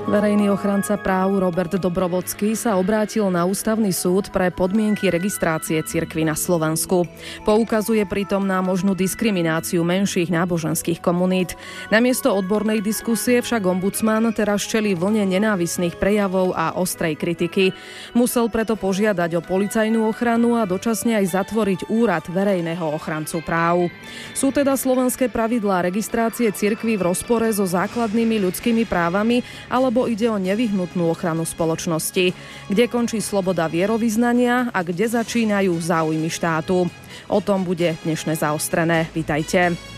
Verejný ochranca práv Robert Dobrovodský sa obrátil na Ústavný súd pre podmienky registrácie cirkvi na Slovensku. Poukazuje pritom na možnú diskrimináciu menších náboženských komunít. Namiesto odbornej diskusie však ombudsman teraz čelí vlne nenávisných prejavov a ostrej kritiky. Musel preto požiadať o policajnú ochranu a dočasne aj zatvoriť úrad verejného ochrancu práv. Sú teda slovenské pravidlá registrácie cirkvi v rozpore so základnými ľudskými právami, alebo ide o nevyhnutnú ochranu spoločnosti? Kde končí sloboda vierovyznania a kde začínajú záujmy štátu? O tom bude dnešné Zaostrené. Vitajte.